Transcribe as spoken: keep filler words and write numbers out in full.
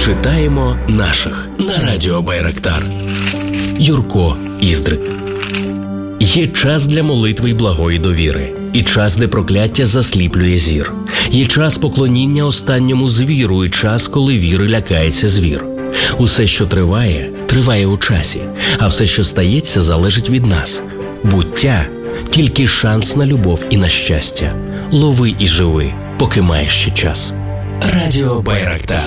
Читаємо наших на радіо Байрактар. Юрко Іздрик. Є час для молитви й благої довіри. І час, де прокляття засліплює зір. Є час поклоніння останньому звіру, і час, коли віри лякається звір. Усе, що триває, триває у часі, а все, що стається, залежить від нас. Буття – тільки шанс на любов і на щастя. Лови і живи, поки маєш ще час. Радіо Байрактар.